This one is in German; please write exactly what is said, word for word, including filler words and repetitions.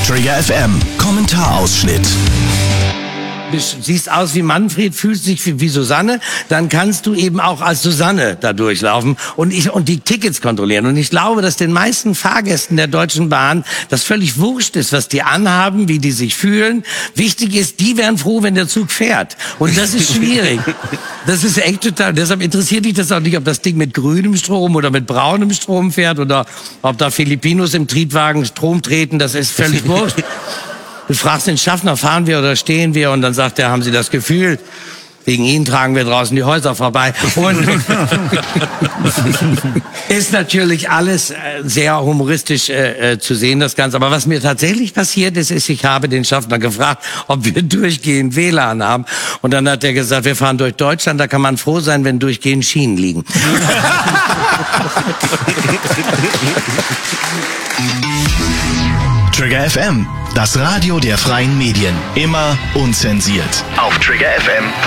Trigger F M, Kommentarausschnitt. Du siehst aus wie Manfred, fühlst dich wie, wie Susanne, dann kannst du eben auch als Susanne da durchlaufen und ich und die Tickets kontrollieren. Und ich glaube, dass den meisten Fahrgästen der Deutschen Bahn das völlig wurscht ist, was die anhaben, wie die sich fühlen. Wichtig ist, die wären froh, wenn der Zug fährt. Und das ist schwierig. Das ist echt total. Deshalb interessiert dich das auch nicht, ob das Ding mit grünem Strom oder mit braunem Strom fährt oder ob da Filipinos im Triebwagen Strom treten. Das ist völlig wurscht. Du fragst den Schaffner, fahren wir oder stehen wir? Und dann sagt er, haben Sie das Gefühl, wegen Ihnen tragen wir draußen die Häuser vorbei. Und ist natürlich alles sehr humoristisch äh, zu sehen, das Ganze. Aber was mir tatsächlich passiert ist, ist, ich habe den Schaffner gefragt, ob wir durchgehend W L A N haben. Und dann hat er gesagt, wir fahren durch Deutschland, da kann man froh sein, wenn durchgehend Schienen liegen. Trigger F M, das Radio der freien Medien. Immer unzensiert. Auf trigger f m punkt de